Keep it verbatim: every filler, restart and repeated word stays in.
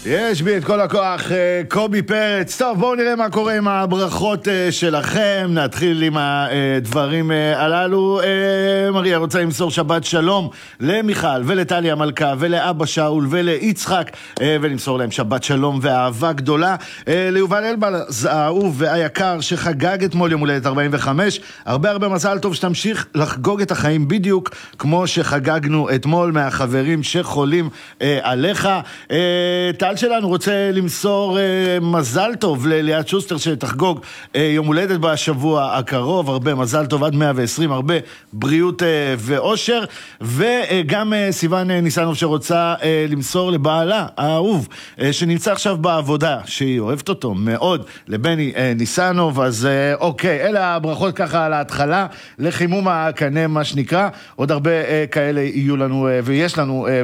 יש בי את כל הכוח, קובי פרץ. טוב, בואו נראה מה קורה עם הברכות שלכם. נתחיל עם הדברים הללו. מריה רוצה למסור שבת שלום למיכל ולטליה מלכה ולאבא שאול וליצחק, ולמסור להם שבת שלום ואהבה גדולה. ליובל אלבז האהוב והיקר שחגג אתמול יום הולדת ארבעים וחמש, הרבה הרבה מזל טוב, שתמשיך לחגוג את החיים בדיוק כמו שחגגנו אתמול, מהחברים שחולים עליך. טל שלנו רוצה למסור מזל טוב לליאת שוסטר שתחגוג יום הולדת בשבוע הקרוב, הרבה מזל טוב עד מאה ועשרים, הרבה בריאות ואושר. וגם סיוון ניסנוב שרוצה למסור לבעלה האהוב שנמצא עכשיו בעבודה, שהיא אוהבת אותו מאוד, לבני ניסנוב. אז אוקיי, אלה הברכות ככה על ההתחלה לחימום הקנה מה שנקרא. עוד הרבה כאלה יהיו לנו ויש לנו